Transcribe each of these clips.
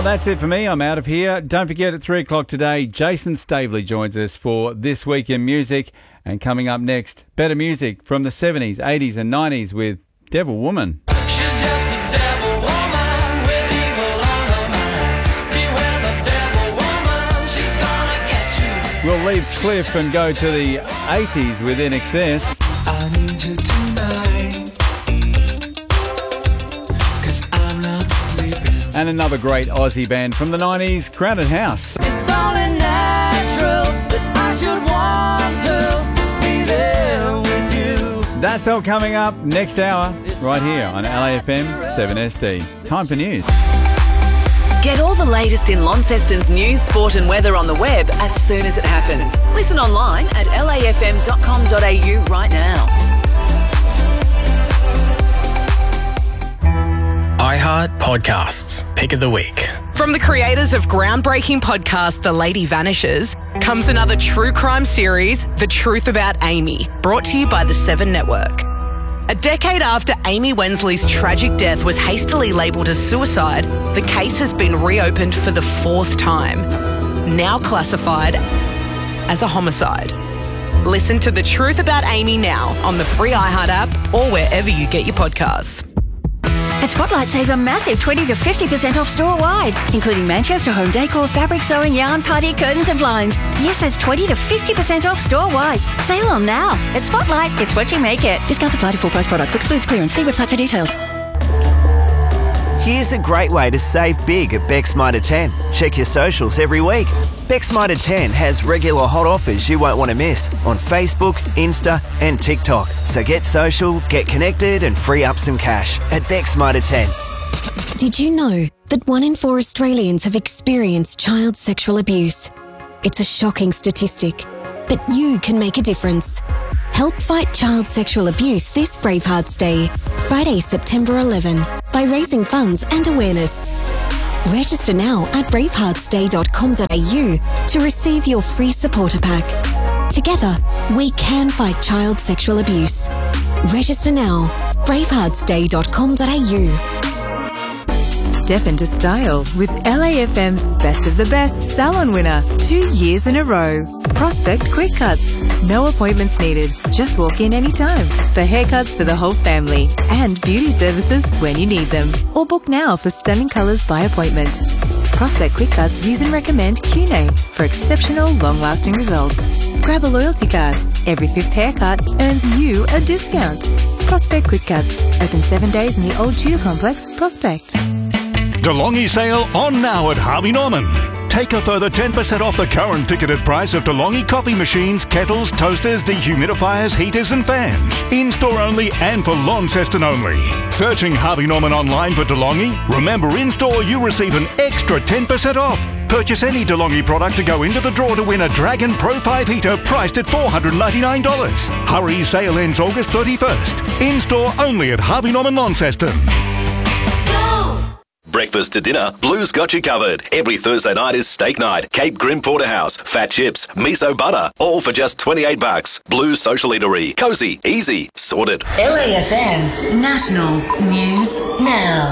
Well, that's it for me. I'm out of here. Don't forget, at 3 o'clock today, Jason Staveley joins us for This Week in Music. And coming up next, better music from the 70s, 80s and 90s with Devil Woman. She's just a devil woman with evil on her mind. Beware the devil woman, she's gonna get you. We'll leave Cliff and go to the 80s with In Excess. I need you tonight, 'cause I'm not sleeping. And another great Aussie band from the 90s, Crowded House. It's only natural that I should want to be there with you. That's all coming up next hour, right here on LAFM 7SD. Time for news. Get all the latest in Launceston's news, sport and weather on the web as soon as it happens. Listen online at lafm.com.au right now. iHeart Podcasts, Pick of the Week. From the creators of groundbreaking podcast The Lady Vanishes comes another true crime series, The Truth About Amy, brought to you by the 7 Network. A decade after Amy Wensley's tragic death was hastily labelled as suicide, the case has been reopened for the 4th time, now classified as a homicide. Listen to The Truth About Amy now on the free iHeart app or wherever you get your podcasts. At Spotlight, save a massive 20 to 50% off store-wide, including Manchester home decor, fabric sewing, yarn, party, curtains and blinds. Yes, that's 20 to 50% off store-wide. Sale on now. At Spotlight, it's what you make it. Discounts apply to full-price products. Excludes clearance. See website for details. Here's a great way to save big at Beck's Mitre 10. Check your socials every week. Beck's Mitre 10 has regular hot offers you won't want to miss on Facebook, Insta and TikTok. So get social, get connected and free up some cash at Beck's Mitre 10. Did you know that 1 in 4 Australians have experienced child sexual abuse? It's a shocking statistic, but you can make a difference. Help fight child sexual abuse this Bravehearts Day, Friday, September 11, by raising funds and awareness. Register now at braveheartsday.com.au to receive your free supporter pack. Together, we can fight child sexual abuse. Register now, braveheartsday.com.au. Step into style with LAFM's Best of the Best Salon winner 2 years in a row. Prospect Quick Cuts. No appointments needed. Just walk in anytime for haircuts for the whole family and beauty services when you need them. Or book now for stunning colours by appointment. Prospect Quick Cuts use and recommend QNA for exceptional long-lasting results. Grab a loyalty card. Every 5th haircut earns you a discount. Prospect Quick Cuts. Open 7 days in the Old Tudor Complex, Prospect. DeLonghi sale on now at Harvey Norman. Take a further 10% off the current ticketed price of DeLonghi coffee machines, kettles, toasters, dehumidifiers, heaters and fans. In-store only and for Launceston only. Searching Harvey Norman online for DeLonghi? Remember, in-store you receive an extra 10% off. Purchase any DeLonghi product to go into the draw to win a Dragon Pro 5 heater priced at $499. Hurry, sale ends August 31st. In-store only at Harvey Norman Launceston. Breakfast to dinner, Blue's got you covered. Every Thursday night is steak night. Cape Grim Porterhouse, fat chips, miso butter, all for just $28. Blue's Social Eatery. Cozy, easy, sorted. LAFM National News Now.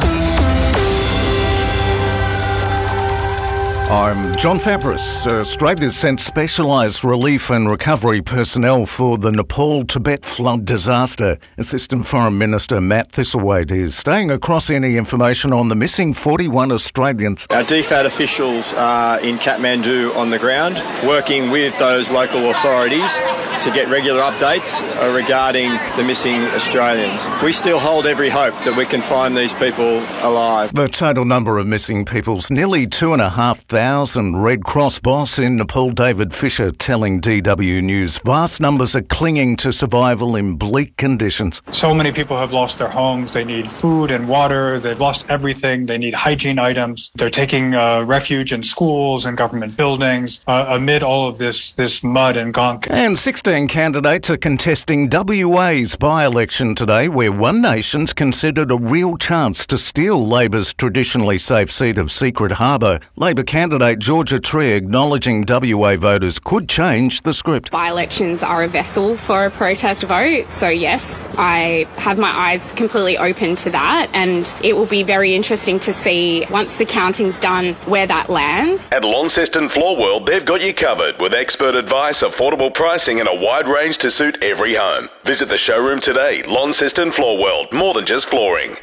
I'm John Fabris. Australia's sent specialised relief and recovery personnel for the Nepal-Tibet flood disaster. Assistant Foreign Minister Matt Thistlethwaite is staying across any information on the missing 41 Australians. Our DFAT officials are in Kathmandu on the ground, working with those local authorities to get regular updates regarding the missing Australians. We still hold every hope that we can find these people alive. The total number of missing people's nearly 2,500. Red Cross boss in Nepal, David Fisher, telling DW News vast numbers are clinging to survival in bleak conditions. So many people have lost their homes. They need food and water. They've lost everything. They need hygiene items. They're taking refuge in schools and government buildings amid all of this mud and gunk. And 16 End candidates are contesting WA's by-election today, where One Nation's considered a real chance to steal Labor's traditionally safe seat of Secret Harbour. Labor candidate Georgia Tree acknowledging WA voters could change the script. By-elections are a vessel for a protest vote, so yes, I have my eyes completely open to that, and it will be very interesting to see, once the counting's done, where that lands. At Launceston Floor World, they've got you covered with expert advice, affordable pricing and a wide range to suit every home. Visit the showroom today. Launceston Floor World, more than just flooring.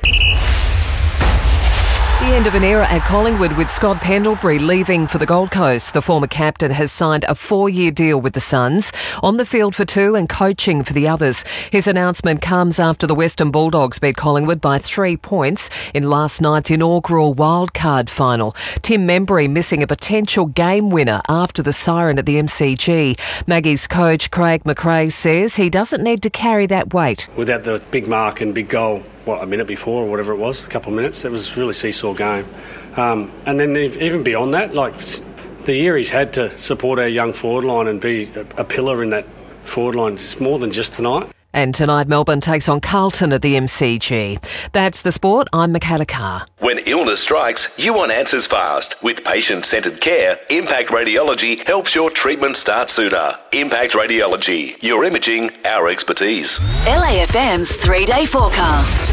The end of an era at Collingwood with Scott Pendlebury leaving for the Gold Coast. The former captain has signed a 4-year deal with the Suns, on the field for 2 and coaching for the others. His announcement comes after the Western Bulldogs beat Collingwood by 3 points in last night's inaugural wildcard final. Tim Membry missing a potential game winner after the siren at the MCG. Maggie's coach Craig McRae says he doesn't need to carry that weight. Without the big mark and big goal, a minute before or whatever it was, a couple of minutes, it was really seesaw game. And then even beyond that, like the year he's had to support our young forward line and be a pillar in that forward line, it's more than just tonight. And tonight Melbourne takes on Carlton at the MCG. That's the sport. I'm Michaela Carr. When illness strikes, you want answers fast. With patient-centred care, Impact Radiology helps your treatment start sooner. Impact Radiology, your imaging, our expertise. LAFM's 3-day forecast.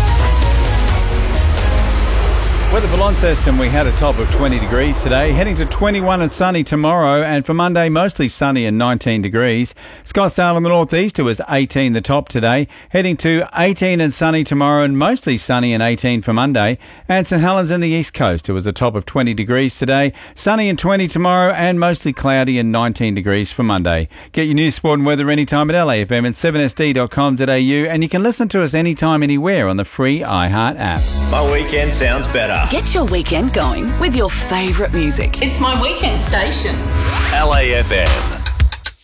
Weather for Launceston, we had a top of 20 degrees today, heading to 21 and sunny tomorrow, and for Monday, mostly sunny and 19 degrees. Scottsdale in the northeast, it was 18 the top today, heading to 18 and sunny tomorrow and mostly sunny and 18 for Monday. And St Helens in the east coast, it was a top of 20 degrees today, sunny and 20 tomorrow and mostly cloudy and 19 degrees for Monday. Get your news, sport and weather anytime at LAFM and 7sd.com.au, and you can listen to us anytime, anywhere on the free iHeart app. My weekend sounds better. Get your weekend going with your favourite music. It's my weekend station. LAFM.